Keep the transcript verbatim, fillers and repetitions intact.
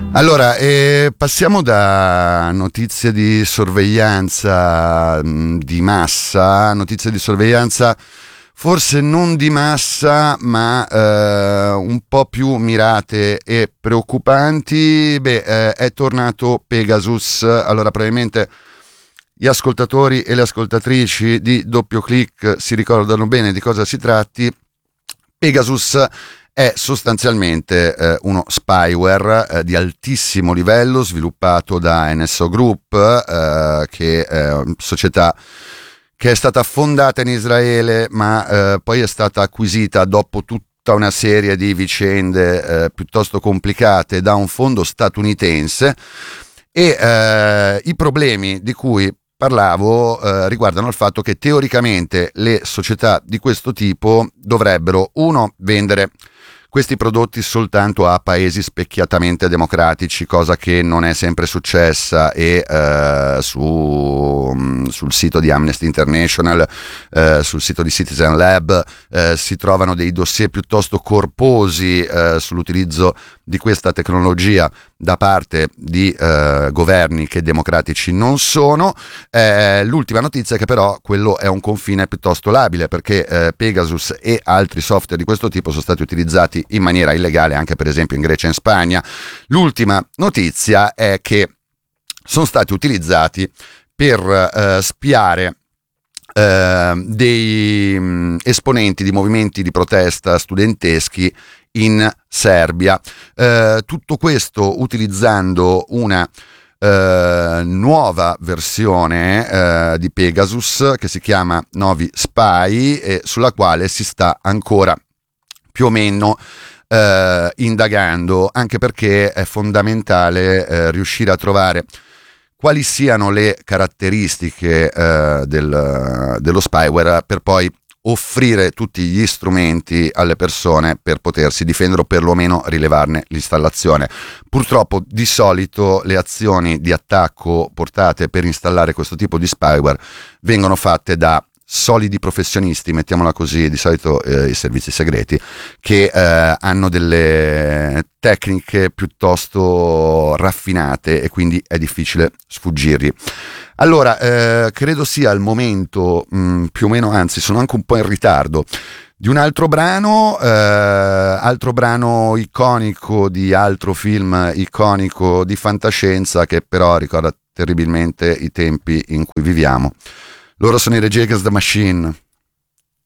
Allora, eh, passiamo da notizie di sorveglianza mh, di massa, notizie di sorveglianza forse non di massa, ma eh, un po' più mirate e preoccupanti. Beh, eh, è tornato Pegasus. Allora, probabilmente gli ascoltatori e le ascoltatrici di Doppio Click si ricordano bene di cosa si tratti. Pegasus è sostanzialmente eh, uno spyware eh, di altissimo livello sviluppato da N S O Group, eh, che è una società che è stata fondata in Israele, ma eh, poi è stata acquisita dopo tutta una serie di vicende eh, piuttosto complicate da un fondo statunitense. E eh, i problemi di cui parlavo eh, riguardano il fatto che teoricamente le società di questo tipo dovrebbero, uno, vendere questi prodotti soltanto a paesi specchiatamente democratici, cosa che non è sempre successa, e eh, su, mh, sul sito di Amnesty International, eh, sul sito di Citizen Lab, eh, si trovano dei dossier piuttosto corposi eh, sull'utilizzo di questa tecnologia da parte di eh, governi che democratici non sono. Eh, l'ultima notizia è che però quello è un confine piuttosto labile, perché eh, Pegasus e altri software di questo tipo sono stati utilizzati in maniera illegale anche per esempio in Grecia e in Spagna. L'ultima notizia è che sono stati utilizzati per eh, spiare eh, dei mh, esponenti di movimenti di protesta studenteschi in Serbia. Eh, tutto questo utilizzando una Uh, nuova versione uh, di Pegasus che si chiama Novi Spy, e sulla quale si sta ancora più o meno uh, indagando, anche perché è fondamentale uh, riuscire a trovare quali siano le caratteristiche uh, del, dello spyware, per poi offrire tutti gli strumenti alle persone per potersi difendere o perlomeno rilevarne l'installazione. Purtroppo di solito le azioni di attacco portate per installare questo tipo di spyware vengono fatte da solidi professionisti, mettiamola così, di solito eh, i servizi segreti, che eh, hanno delle tecniche piuttosto raffinate e quindi è difficile sfuggirgli. Allora, eh, credo sia il momento, mh, più o meno, anzi sono anche un po' in ritardo, di un altro brano, eh, altro brano iconico di altro film iconico di fantascienza, che però ricorda terribilmente i tempi in cui viviamo. Loro sono i Rage Against the Machine.